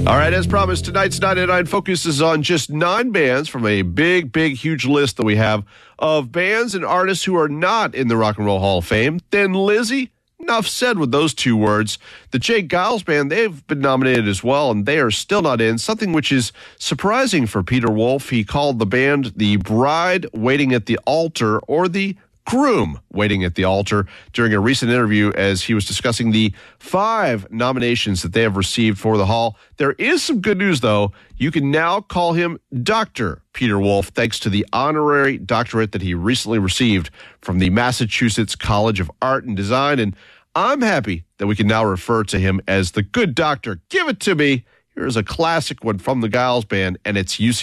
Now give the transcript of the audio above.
All right, as promised, tonight's 99 focuses on just 9 bands from a big, huge list that we have of bands and artists who are not in the Rock and Roll Hall of Fame. Thin Lizzy, enough said with those 2 words. The Jay Giles Band, they've been nominated as well, and they are still not in, something which is surprising for Peter Wolf. He called the band the bride waiting at the altar, or the groom waiting at the altar, during a recent interview as he was discussing the 5 nominations that they have received for the Hall. There is some good news, though. You can now call him Dr. Peter Wolf, thanks to the honorary doctorate that he recently received from the Massachusetts College of Art and Design, and I'm happy that we can now refer to him as the good doctor. Give it to me. Here's a classic one from the Giles Band, and it's UC